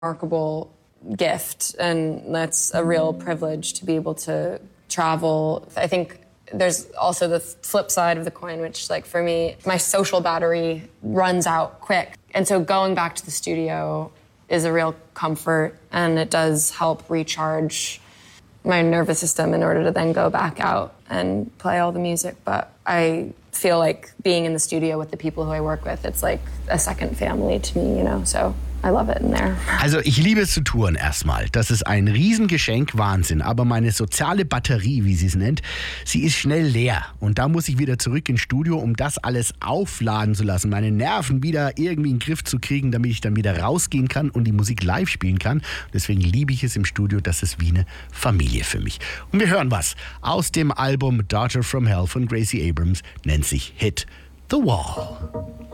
remarkable gift, and that's a real privilege to be able to travel. I think there's also the flip side of the coin, which, like, for me, my social battery runs out quick. And so going back to the studio is a real comfort, and it does help recharge my nervous system in order to then go back out and play all the music. But I feel like being in the studio with the people who I work with, it's like a second family to me, you know, so I love it in there. Also ich liebe es zu touren erstmal. Das ist ein Riesengeschenk, Wahnsinn. Aber meine soziale Batterie, wie sie es nennt, sie ist schnell leer. Und da muss ich wieder zurück ins Studio, um das alles aufladen zu lassen. Meine Nerven wieder irgendwie in den Griff zu kriegen, damit ich dann wieder rausgehen kann und die Musik live spielen kann. Deswegen liebe ich es im Studio. Das ist wie eine Familie für mich. Und wir hören was aus dem Album Daughter from Hell von Gracie Abrams. Nennt sich Hit the Wall.